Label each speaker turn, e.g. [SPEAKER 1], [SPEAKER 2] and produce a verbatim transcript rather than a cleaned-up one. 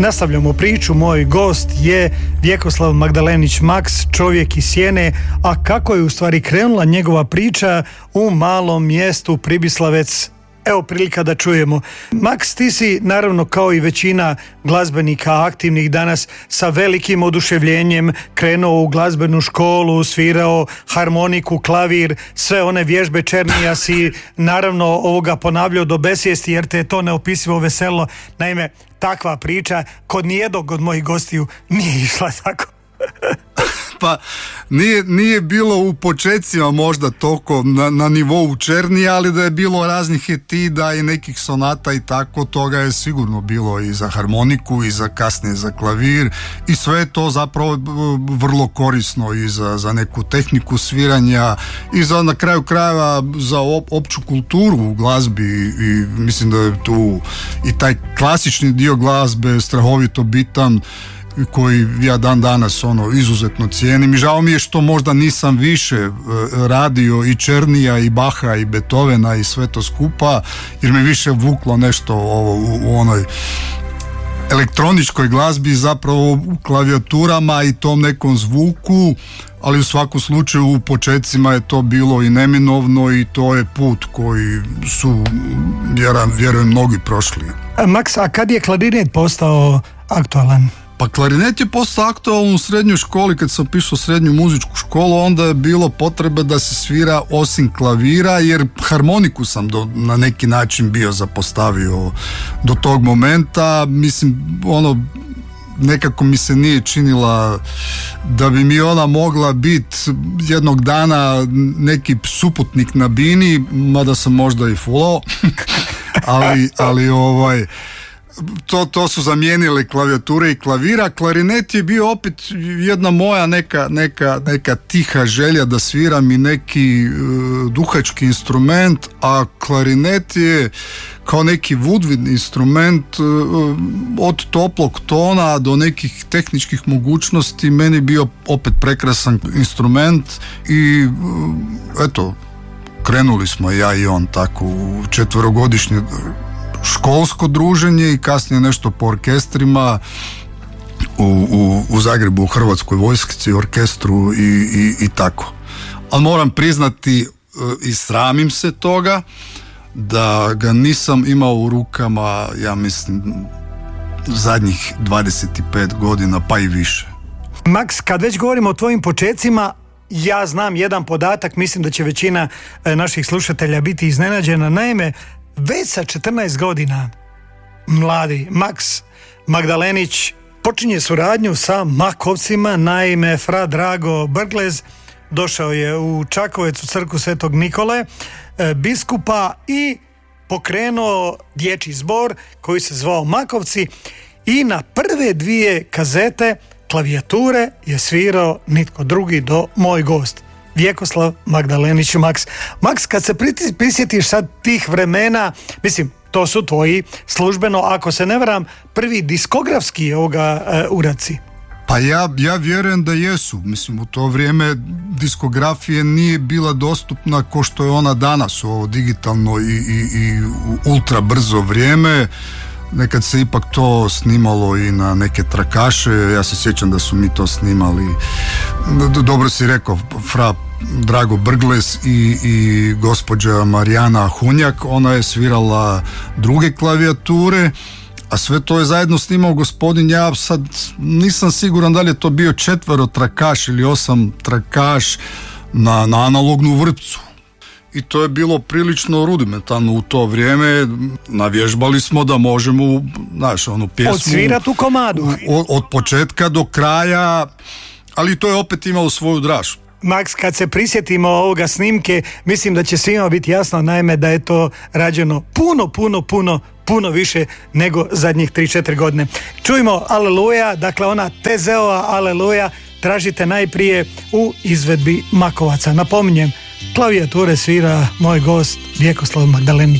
[SPEAKER 1] Nastavljamo priču, moj gost je Vjekoslav Magdalenić Maks, čovjek iz Sjene, a kako je u stvari krenula njegova priča u malom mjestu Pribislavec. Evo prilika da čujemo. Maks, ti si naravno kao i većina glazbenika aktivnih danas sa velikim oduševljenjem krenuo u glazbenu školu, svirao harmoniku, klavir, sve one vježbe Černija si naravno ovoga ponavljao do besvijesti jer te je to neopisivo veselo. Naime, takva priča kod nijednog od mojih gostiju nije išla tako.
[SPEAKER 2] Pa nije, nije bilo u počecima možda toliko na, na nivou Černija, ali da je bilo raznih etida i nekih sonata i tako, toga je sigurno bilo i za harmoniku i za kasnije za klavir i sve je to zapravo vrlo korisno i za, za neku tehniku sviranja i za na kraju krajeva za op, opću kulturu u glazbi i, i mislim da je tu i taj klasični dio glazbe strahovito bitan koji ja dan danas ono izuzetno cijenim i žao mi je što možda nisam više radio i Černija i Baha i Beethovena i sve to skupa jer me više vuklo nešto ovo u, u onoj elektroničkoj glazbi, zapravo u klavijaturama i tom nekom zvuku, ali u svakom slučaju u početcima je to bilo i neminovno i to je put koji su vjerujem, vjerujem mnogi prošli.
[SPEAKER 1] Maks, a kad je klarinet postao aktualan?
[SPEAKER 2] Pa klarinet je postao aktualan u srednjoj školi, kad sam pisao srednju muzičku školu, onda je bilo potrebe da se svira osim klavira, jer harmoniku sam do, na neki način bio zapostavio do tog momenta. Mislim, ono, nekako mi se nije činila da bi mi ona mogla biti jednog dana neki suputnik na bini, mada sam možda i fulao, ali, ali ovaj... To, to su zamijenile klavijature i klavira. Klarinet je bio opet jedna moja neka, neka, neka tiha želja da sviram i neki uh, duhački instrument, a klarinet je kao neki woodwind instrument uh, od toplog tona do nekih tehničkih mogućnosti meni bio opet prekrasan instrument i uh, eto, krenuli smo ja i on tako u četverogodišnje školsko druženje i kasnije nešto po orkestrima u, u, u Zagrebu, u Hrvatskoj vojsci, orkestru i, i, i tako. Ali moram priznati i sramim se toga da ga nisam imao u rukama, ja mislim, zadnjih dvadeset pet godina pa i više.
[SPEAKER 1] Maks, kad već govorimo o tvojim počecima, ja znam jedan podatak, mislim da će većina naših slušatelja biti iznenađena. Naime, već sa četrnaest godina mladi Maks Magdalenić počinje suradnju sa Makovcima. Naime, fra Drago Brglez došao je u Čakovec u crkvu Svetog Nikole biskupa i pokrenuo dječji zbor koji se zvao Makovci i na prve dvije kazete klavijature je svirao nitko drugi do moj gost Vjekoslav Magdalenić Maks. Maks, kad se prisjetiš sad tih vremena, mislim, to su tvoji službeno, ako se ne varam, prvi diskografski ovoga uh, uradci.
[SPEAKER 2] Pa ja, ja vjerujem da jesu. Mislim, u to vrijeme diskografije nije bila dostupna ko što je ona danas u ovo digitalno i, i, i ultra brzo vrijeme. Nekad se ipak to snimalo i na neke trakaše, ja se sjećam da su mi to snimali, dobro si rekao, fra Drago Brglez i, i gospođa Marijana Hunjak, ona je svirala druge klavijature, a sve to je zajedno snimao gospodin, ja sad nisam siguran da li je to bio četvero trakaš ili osam trakaš na, na analognu vrpcu. I to je bilo prilično rudimentalno u to vrijeme. Navježbali smo da možemo, znaš, onu pjesmu
[SPEAKER 1] odsvirati u komadu
[SPEAKER 2] od, od početka do kraja, ali to je opet imalo svoju draž.
[SPEAKER 1] Maks, kad se prisjetimo ovoga snimke, mislim da će svima biti jasno, naime, da je to rađeno puno, puno, puno, puno više nego zadnjih tri četiri godine. Čujmo Aleluja, dakle ona Tezeova Aleluja, tražite najprije u izvedbi Makovaca. Napominjem, klavijature svira moj gost Vjekoslav Magdalenić